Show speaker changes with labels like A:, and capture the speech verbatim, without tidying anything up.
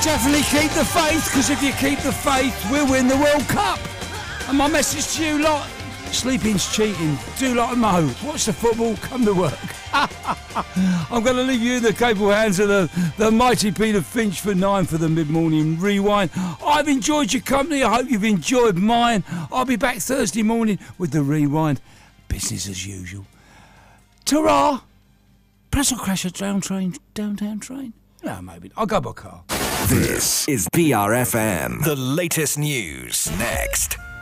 A: Definitely keep the faith, because if you keep the faith, we'll win the World Cup. And my message to you lot, sleeping's cheating. Do like a mo. Watch the football, come to work. I'm going to leave you in the capable hands of the, the mighty Peter Finch for nine for the mid-morning rewind. I've enjoyed your company. I hope you've enjoyed mine. I'll be back Thursday morning with the rewind. Business as usual. Ta-ra! Perhaps I'll crash a down train, downtown train. No, maybe. I'll go by car.
B: This is B R F M. The latest news next.